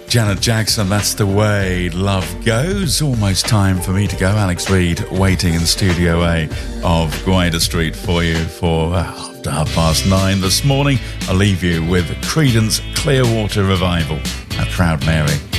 Janet Jackson, that's the way love goes. Almost time for me to go. Alex Reid waiting in Studio A of Gwydir Street for you for after 9:30 this morning. I'll leave you with Creedence Clearwater Revival, a Proud Mary.